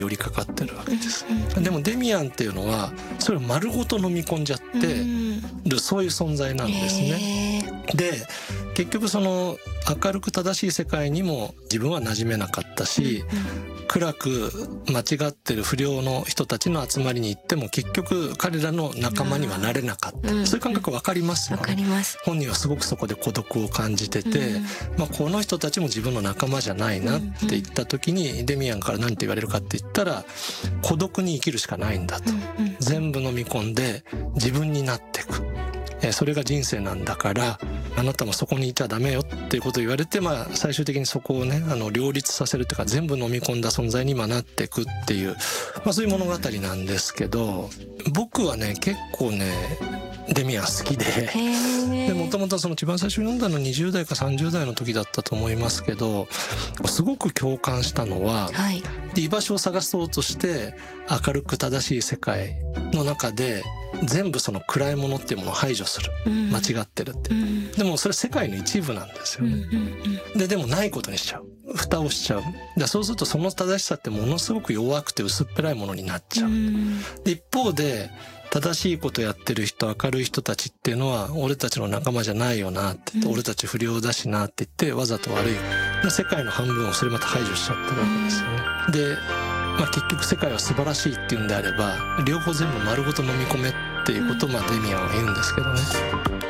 寄りかかってるわけです。でもデミアンっていうのはそれを丸ごと飲み込んじゃってる、そういう存在なんですね。で結局その明るく正しい世界にも自分は馴染めなかったし、暗く間違ってる不良の人たちの集まりに行っても結局彼らの仲間にはなれなかった、そういう感覚分かりますよね。本人はすごくそこで孤独を感じてて、この人たちも自分の仲間じゃないなって言った時にデミアンから何て言われるかって言ったら、孤独に生きるしかないんだと、全部飲み込んで自分になっていく、それが人生なんだからあなたもそこにいちゃダメよっていうことを言われて、最終的にそこをね両立させるというか全部飲み込んだ存在に今なっていくっていう、そういう物語なんですけど、僕はね結構ねデミアン好きで、もともとその一番最初に読んだの20代か30代の時だったと思いますけど、すごく共感したのは、居場所を探そうとして明るく正しい世界の中で全部その暗いものっていうものを排除する、間違ってるって、でもそれ世界の一部なんですよね。でもないことにしちゃう、蓋をしちゃう。そうするとその正しさってものすごく弱くて薄っぺらいものになっちゃう。で一方で正しいことやってる人、明るい人たちっていうのは俺たちの仲間じゃないよなって言って、俺たち不良だしなって言ってわざと悪い世界の半分をそれまた排除しちゃってるわけですよね。で結局世界は素晴らしいっていうんであれば両方全部丸ごと飲み込めっていうことをデミアンは言うんですけどね。